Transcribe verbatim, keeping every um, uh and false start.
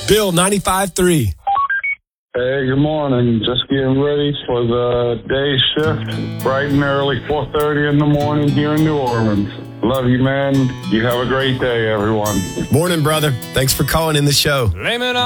Bill, ninety-five three. Hey, good morning. Just getting ready for the day shift, bright and early, four thirty in the morning here in New Orleans. Love you, man. You have a great day, everyone. Morning, brother. Thanks for calling in the show.